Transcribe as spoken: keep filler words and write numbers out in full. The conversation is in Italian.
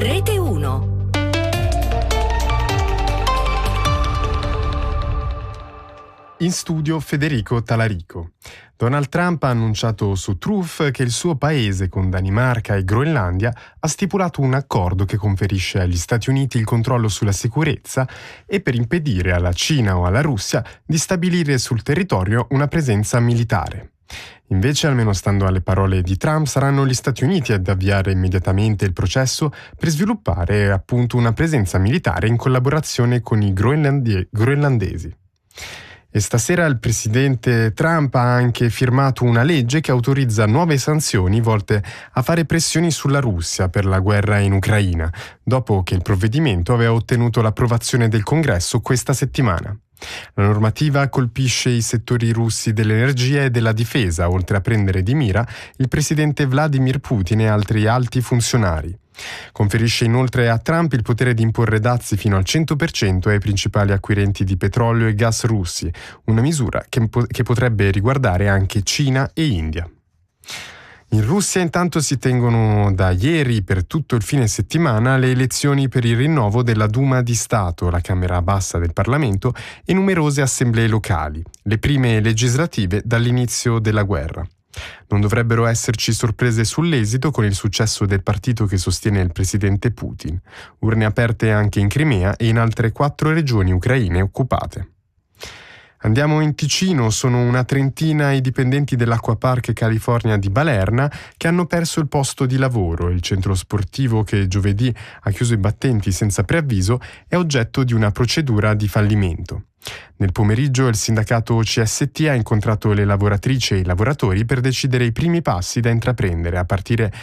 Rete uno. In studio Federico Talarico. Donald Trump ha annunciato su Truth che il suo paese con Danimarca e Groenlandia ha stipulato un accordo che conferisce agli Stati Uniti il controllo sulla sicurezza e per impedire alla Cina o alla Russia di stabilire sul territorio una presenza militare. Invece, almeno stando alle parole di Trump, saranno gli Stati Uniti ad avviare immediatamente il processo per sviluppare appunto una presenza militare in collaborazione con i groenlandi- groenlandesi. E stasera il presidente Trump ha anche firmato una legge che autorizza nuove sanzioni volte a fare pressioni sulla Russia per la guerra in Ucraina, dopo che il provvedimento aveva ottenuto l'approvazione del Congresso questa settimana. La normativa colpisce i settori russi dell'energia e della difesa, oltre a prendere di mira il presidente Vladimir Putin e altri alti funzionari. Conferisce inoltre a Trump il potere di imporre dazi fino al cento per cento ai principali acquirenti di petrolio e gas russi, una misura che, po- che potrebbe riguardare anche Cina e India. In Russia intanto si tengono da ieri per tutto il fine settimana le elezioni per il rinnovo della Duma di Stato, la Camera bassa del Parlamento, e numerose assemblee locali, le prime legislative dall'inizio della guerra. Non dovrebbero esserci sorprese sull'esito con il successo del partito che sostiene il presidente Putin. Urne aperte anche in Crimea e in altre quattro regioni ucraine occupate. Andiamo in Ticino, sono una trentina i dipendenti dell'Acquapark California di Balerna che hanno perso il posto di lavoro. Il centro sportivo, che giovedì ha chiuso i battenti senza preavviso, è oggetto di una procedura di fallimento. Nel pomeriggio il sindacato C S T ha incontrato le lavoratrici e i lavoratori per decidere i primi passi da intraprendere a partire